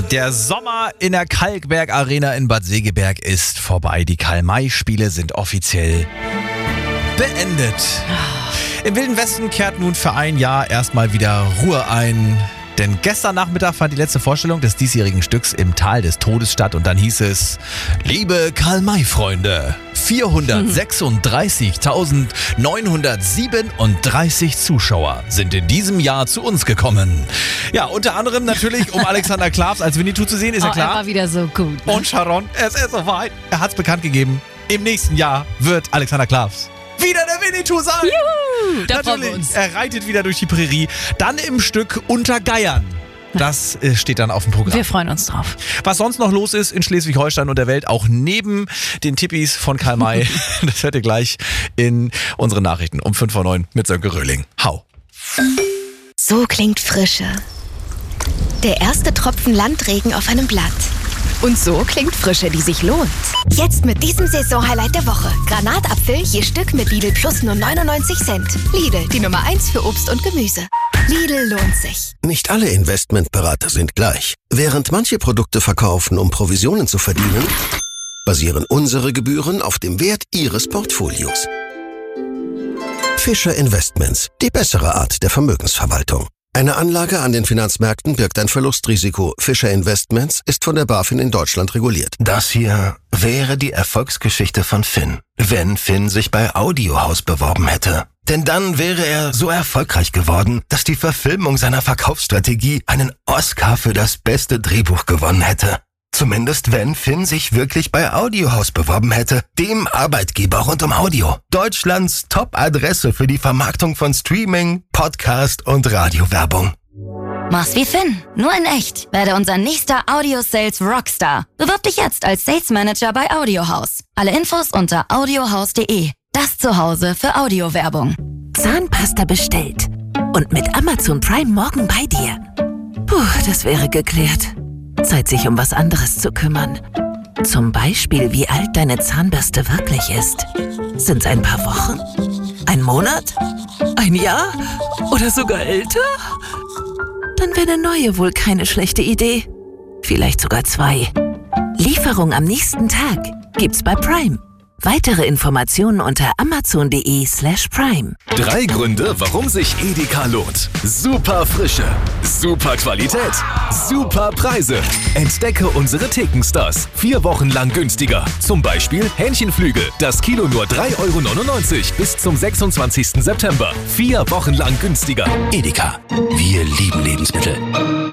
Der Sommer in der Kalkberg Arena in Bad Segeberg ist vorbei. Die Karl-May-Spiele sind offiziell beendet. Im Wilden Westen kehrt nun für ein Jahr erstmal wieder Ruhe ein. Denn gestern Nachmittag fand die letzte Vorstellung des diesjährigen Stücks im Tal des Todes statt. Und dann hieß es, liebe Karl-May-Freunde, 436.937 Zuschauer sind in diesem Jahr zu uns gekommen. Ja, unter anderem natürlich, um Alexander Klavs als Winnetou zu sehen, ist ja klar. Er war wieder so gut. Ne? Und Sharon, es ist soweit. Er hat es bekannt gegeben. Im nächsten Jahr wird Alexander Klavs wieder der Winnetou sein. Juhu, da freuen wir uns. Er reitet wieder durch die Prärie. Dann im Stück Unter Geiern. Das steht dann auf dem Programm. Wir freuen uns drauf. Was sonst noch los ist in Schleswig-Holstein und der Welt, auch neben den Tippis von Karl May, das hört ihr gleich in unseren Nachrichten um 5:09 mit Sönke Röhling. Hau. So klingt Frische. Der erste Tropfen Landregen auf einem Blatt. Und so klingt Frische, die sich lohnt. Jetzt mit diesem Saisonhighlight der Woche. Granatapfel je Stück mit Lidl Plus nur 99 Cent. Lidl, die Nummer 1 für Obst und Gemüse. Lidl lohnt sich. Nicht alle Investmentberater sind gleich. Während manche Produkte verkaufen, um Provisionen zu verdienen, basieren unsere Gebühren auf dem Wert Ihres Portfolios. Fischer Investments, die bessere Art der Vermögensverwaltung. Eine Anlage an den Finanzmärkten birgt ein Verlustrisiko. Fischer Investments ist von der BaFin in Deutschland reguliert. Das hier wäre die Erfolgsgeschichte von Finn, wenn Finn sich bei Audiohaus beworben hätte. Denn dann wäre er so erfolgreich geworden, dass die Verfilmung seiner Verkaufsstrategie einen Oscar für das beste Drehbuch gewonnen hätte. Zumindest wenn Finn sich wirklich bei Audiohaus beworben hätte, dem Arbeitgeber rund um Audio. Deutschlands Top-Adresse für die Vermarktung von Streaming, Podcast und Radiowerbung. Mach's wie Finn, nur in echt. Werde unser nächster Audio-Sales Rockstar. Bewirb dich jetzt als Sales Manager bei Audiohaus. Alle Infos unter audiohaus.de. Das Zuhause für Audiowerbung. Zahnpasta bestellt. Und mit Amazon Prime morgen bei dir. Puh, das wäre geklärt. Zeit, sich um was anderes zu kümmern. Zum Beispiel, wie alt deine Zahnbürste wirklich ist. Sind's ein paar Wochen? Ein Monat? Ein Jahr? Oder sogar älter? Dann wäre eine neue wohl keine schlechte Idee. Vielleicht sogar 2. Lieferung am nächsten Tag gibt's bei Prime. Weitere Informationen unter amazon.de/prime. 3 Gründe, warum sich Edeka lohnt. Super Frische, super Qualität, super Preise. Entdecke unsere Thekenstars. 4 Wochen lang günstiger. Zum Beispiel Hähnchenflügel. Das Kilo nur 3,99 € bis zum 26. September. 4 Wochen lang günstiger. Edeka. Wir lieben Lebensmittel.